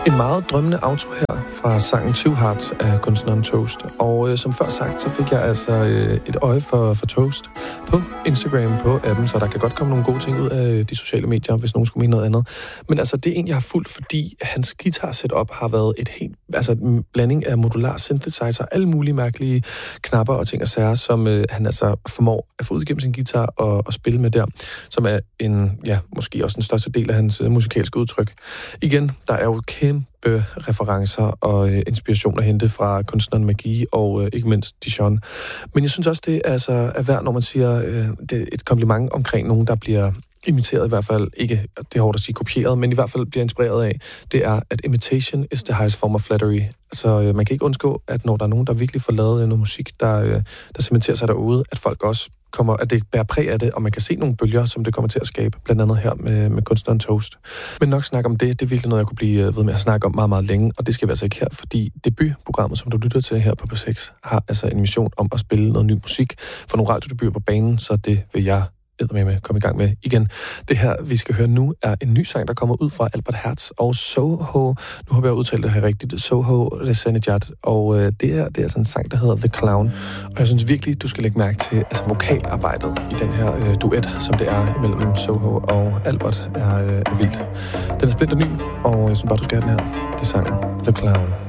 En meget drømmende outro her fra sangen Two Hearts af kunstneren Toast. Og som før sagt, så fik jeg altså et øje for Toast på Instagram, på appen, så der kan godt komme nogle gode ting ud af de sociale medier, hvis nogen skulle mene noget andet. Men altså, det er en, jeg har fulgt, fordi hans guitar-setup har været en blanding af modular synthesizer, alle mulige mærkelige knapper og ting og sager, som han altså formår at få ud gennem sin guitar og spille med der, som er måske også den største del af hans musikalske udtryk. Igen, der er jo kæmpe referencer og inspiration at hente fra kunstneren Magi og ikke mindst Dijon. Men jeg synes også, det er værd, når man siger det er et kompliment omkring nogen, der bliver imiteret, i hvert fald ikke, det er hårdt at sige kopieret, men i hvert fald bliver inspireret af, det er, at imitation is the highest form of flattery. Altså, man kan ikke undgå, at når der er nogen, der virkelig får lavet noget musik, der cementerer sig derude, at folk også at det bærer præg af det, og man kan se nogle bølger, som det kommer til at skabe, blandt andet her med kunstneren Toast. Men nok snak om det er virkelig noget, jeg kunne blive ved med at snakke om meget, meget længe, og det skal vi altså ikke her, fordi debutprogrammet, som du lytter til her på P6, har altså en mission om at spille noget ny musik for nogle radiodebuter på banen, så det vil jeg med komme i gang med igen. Det her, vi skal høre nu, er en ny sang, der kommer ud fra Albert Hertz og Soho. Nu håber jeg, udtalt det her rigtigt. Soho Resenejad. Og det er altså en sang, der hedder The Clown. Og jeg synes virkelig, du skal lægge mærke til vokalarbejdet i den her duet, som det er imellem Soho og Albert, er vildt. Den er splinter ny, og jeg synes bare, du skal have den her. Det er sangen The Clown.